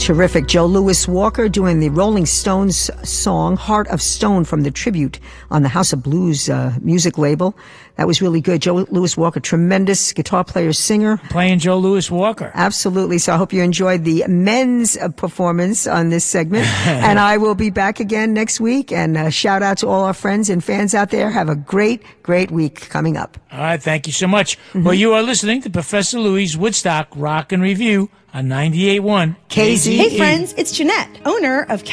Terrific. Joe Louis Walker doing the Rolling Stones song Heart of Stone from the tribute on the House of Blues music label. That was really good. Joe Louis Walker, tremendous guitar player, singer. Playing Joe Louis Walker. Absolutely. So I hope you enjoyed the men's performance on this segment. And I will be back again next week. And shout out to all our friends and fans out there. Have a great, great week coming up. All right. Thank you so much. Well, you are listening to Professor Louis' Woodstock Rock and Review on 98.1 KZE. Hey, friends. It's Jeanette, owner of